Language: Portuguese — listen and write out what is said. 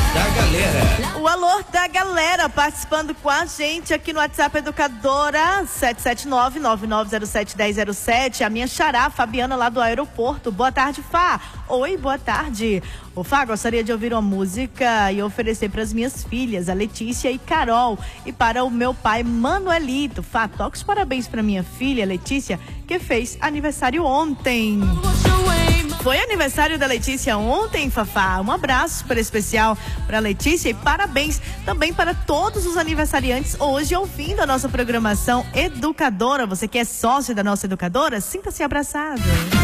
da galera. O alô da galera participando com a gente aqui no WhatsApp Educadora 779-9907-1007. A minha xará, Fabiana, lá do aeroporto. Boa tarde, Fá. Oi, boa tarde. Ô, Fá, gostaria de ouvir uma música e oferecer para as minhas filhas, a Letícia e Carol, e para o meu pai, Manuelito. Fá, toca os parabéns para minha filha, Letícia, que fez aniversário ontem. Foi aniversário da Letícia ontem, Fafá. Um abraço super especial para Letícia e parabéns também para todos os aniversariantes hoje ouvindo a nossa programação Educadora. Você que é sócio da nossa Educadora, sinta-se abraçado.